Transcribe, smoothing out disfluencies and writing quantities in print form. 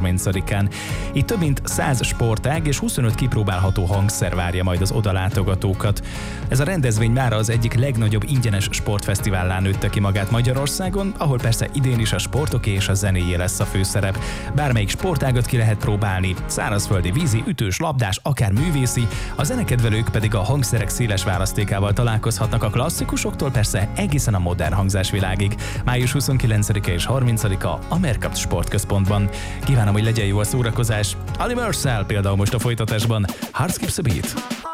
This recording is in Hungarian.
30-án. Itt több mint 100 sportág és 25 kipróbálható hangszer várja majd az odalátogatókat. Ez a rendezvény mára az egyik legnagyobb ingyenes sportfesztivállá nőtte ki magát Magyarországon, ahol persze idén is a sportoké és a zenéjé lesz a főszerep. Bármelyik sportágat ki lehet próbálni, szárazföldi, vízi, ütős, labdás, akár művészi, a zenekedvelők pedig a hangszerek széles választékával találkozhatnak a klasszikusoktól persze egészen a modern hangzásvilágig. Május 29-e és 30-a a Mercapt Sportközpontban. Kívánom, hogy legyen jó a szórakozás. Ali Mercell például most a folytatásban. Heart Skips a Beat.